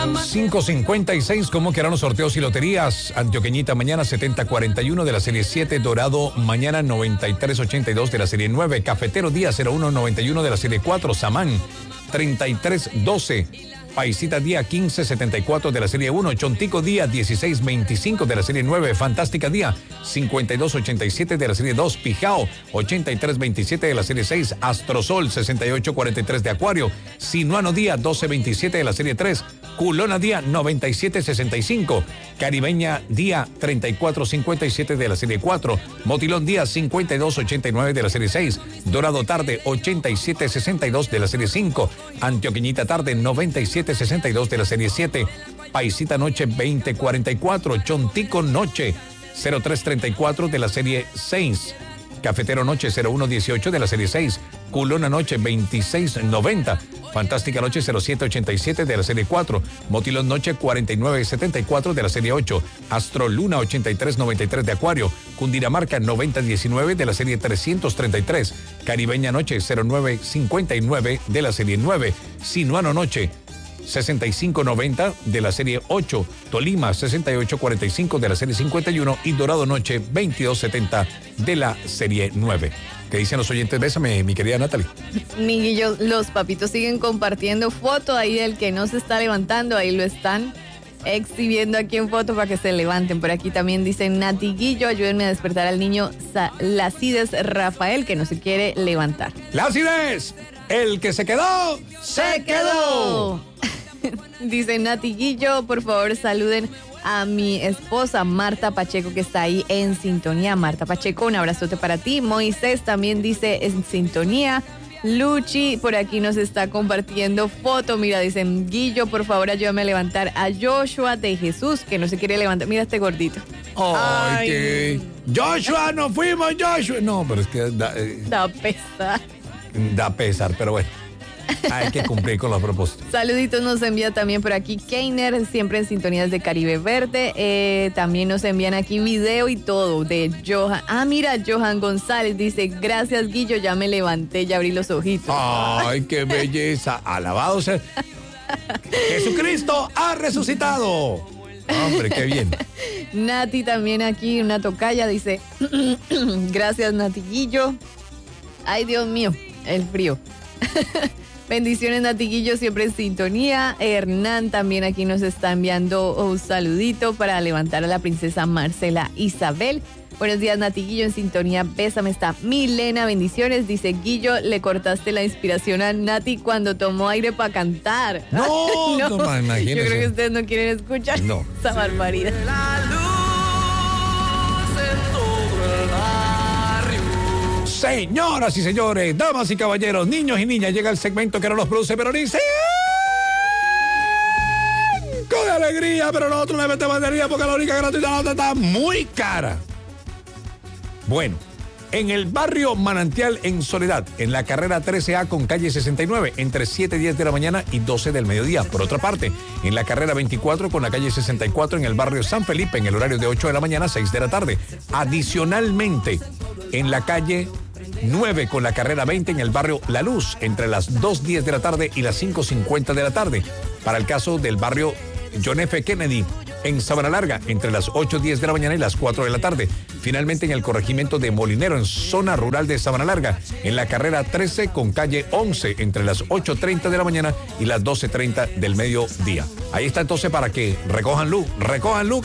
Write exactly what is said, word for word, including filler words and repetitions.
cinco cincuenta y seis, ¿cómo quedarán los sorteos y loterías? Antioqueñita mañana setenta cuarenta y uno de la serie siete, Dorado mañana noventa y tres ochenta y dos de la serie nueve, Cafetero día cero uno noventa y uno de la serie cuatro, Samán treinta y tres doce, Paisita día quince setenta y cuatro de la serie uno, Chontico día dieciséis veinticinco de la serie nueve, Fantástica día cincuenta y dos ochenta y siete de la serie dos, Pijao ochenta y tres veintisiete de la serie seis, Astrosol sesenta y ocho cuarenta y tres de Acuario, Sinuano día doce veintisiete de la serie tres, Culona día noventa y siete sesenta y cinco, Caribeña día treinta y cuatro cincuenta y siete de la serie cuatro, Motilón día cincuenta y dos ochenta y nueve de la serie seis, Dorado tarde ochenta y siete sesenta y dos de la serie cinco, Antioqueñita tarde noventa y siete sesenta y dos de la serie siete, Paisita noche veinte cuarenta y cuatro, Chontico noche cero tres treinta y cuatro de la serie seis, Cafetero noche cero uno dieciocho de la serie seis, Culona noche veintiséis noventa, Fantástica noche cero siete ochenta y siete de la serie cuatro, Motilón noche cuarenta y nueve setenta y cuatro de la serie ocho, Astro Luna ochenta y tres noventa y tres de Acuario, Cundinamarca noventa diecinueve de la serie trescientos treinta y tres, Caribeña noche cero nueve cincuenta y nueve de la serie nueve, Sinuano noche sesenta y cinco noventa de la serie ocho, Tolima sesenta y ocho cuarenta y cinco de la serie cincuenta y uno y Dorado noche veintidós setenta de la serie nueve. ¿Qué dicen los oyentes? Bésame, mi querida Natalie. Miguelillo, los papitos siguen compartiendo foto ahí del que no se está levantando, ahí lo están exhibiendo aquí en foto para que se levanten. Por aquí también dicen, Natiguillo, ayúdenme a despertar al niño Lacides Rafael, que no se quiere levantar. ¡Lacides! El que se quedó, se quedó. Dice Natiguillo, por favor saluden a mi esposa Marta Pacheco, que está ahí en sintonía. Marta Pacheco, un abrazote para ti. Moisés también dice en sintonía. Luchi por aquí nos está compartiendo foto. Mira, dicen, Guillo, por favor ayúdame a levantar a Joshua de Jesús, que no se quiere levantar. Mira este gordito. Ay, Ay. que Joshua, no fuimos, Joshua. No, pero es que da, eh, da pesar. Da pesar, pero bueno. Hay que cumplir con los propósitos. Saluditos nos envía también por aquí Keiner, siempre en sintonías de Caribe Verde. Eh, también nos envían aquí video y todo de Johan. Ah, mira, Johan González dice, gracias Guillo, ya me levanté, ya abrí los ojitos. Ay, qué belleza. Alabado sea. Jesucristo ha resucitado. Hombre, qué bien. Nati también aquí, una tocaya, dice, gracias Natiguillo. Ay, Dios mío, el frío. Bendiciones, Natiguillo, siempre en sintonía. Hernán también aquí nos está enviando un saludito para levantar a la princesa Marcela Isabel. Buenos días, Natiguillo, en sintonía. Bésame, está Milena, bendiciones. Dice, Guillo, le cortaste la inspiración a Nati cuando tomó aire para cantar. No, no, no, imagínese. Yo creo que ustedes no quieren escuchar no. esa barbaridad. Señoras y señores, damas y caballeros, niños y niñas, llega el segmento que no los produce, pero dice con alegría, pero nosotros le metemos alegría porque la única gratuita la otra está muy cara. Bueno, en el barrio Manantial en Soledad, en la carrera trece A con calle sesenta y nueve, entre siete y diez de la mañana y doce del mediodía. Por otra parte, en la carrera veinticuatro con la calle sesenta y cuatro en el barrio San Felipe, en el horario de ocho de la mañana a seis de la tarde. Adicionalmente, en la calle nueve con la carrera veinte en el barrio La Luz, entre las dos diez de la tarde y las cinco cincuenta de la tarde. Para el caso del barrio John F. Kennedy, en Sabana Larga, entre las ocho diez de la mañana y las cuatro de la tarde. Finalmente, en el corregimiento de Molinero, en zona rural de Sabana Larga, en la carrera trece con calle once, entre las ocho treinta de la mañana y las doce treinta del mediodía. Ahí está entonces para que recojan luz, recojan luz.